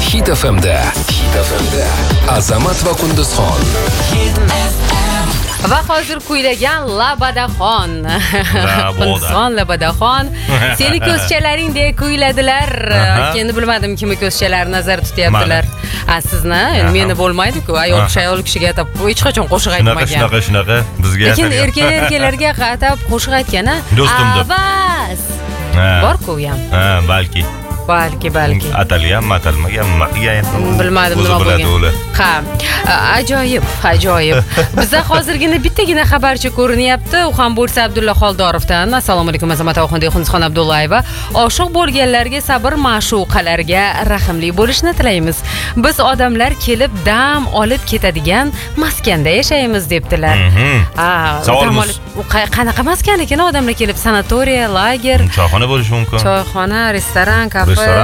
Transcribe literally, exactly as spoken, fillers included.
Hit F M'da. Hit F M'da. Azamat va Qunduzxon. Va hozir kuylagan Labadaxon. Qunduzxon Labadaxon. Seni ko'zchalaringdek kuyladilar. Endi bilmadim kimni ko'zchalari nazar tutyaptilar. A sizni, endi meni bo'lmaydi-ku. Ayol kishi ayol kishiga atab hech qachon qo'shiq aytmagan. Shunaqa, shunaqa, bizga. Lekin erkaklar-erkaklarga atab qo'shiq aytgan-a? Do'stim deb. Avaz. Bor-ku ham. Ha, balki. Balki, balki. Atalgan, atalmagan, maqigan. Bilmadim nima bo'lgan. Ha, ajoyib, ajoyib. Bizda hozirgina bittagina xabarchi ko'rinyapti. U ham bo'lsa Abdulla Xoldorovdan. Assalomu alaykum Azamat Oxunday Qunduzxon Abdullayeva. Oshiq bo'lganlarga sabr, ma'shuqalarga rahimli bo'lishni tilaymiz. Biz odamlar kelib dam olib ketadigan maskanda yashaymiz debdilar. Ha, dam olib qanaqa maskan ekan odamlar kelib sanatoriya, lager, choyxona bo'lishi mumkin. Choyxona, restoran, kafe